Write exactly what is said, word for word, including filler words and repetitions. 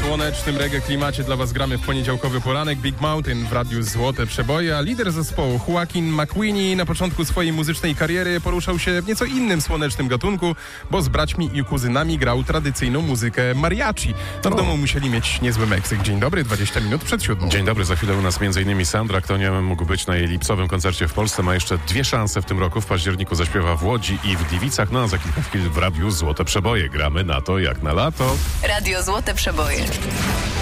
słonecznym reggae klimacie dla was gramy w poniedziałkowy poranek. Big Mountain w radiu Złote Przeboje, a lider zespołu Joaquin McQueenie na początku swojej muzycznej kariery poruszał się w nieco innym słonecznym gatunku, bo z braćmi i kuzynami grał tradycyjną muzykę mariachi. No w domu musieli mieć niezły Meksyk. Dzień dobry, dwadzieścia minut przed siódmą. Dzień dobry, za chwilę u nas między innymi Sandra, kto nie mógł być na jej lipcowym koncercie w Polsce, ma jeszcze dwie szanse w tym roku. W październiku zaśpiewa w Łodzi i w Gliwicach, no a za kilka chwil w radiu Złote Przeboje. Gramy na to jak na lato. Radio Złote Przeboje.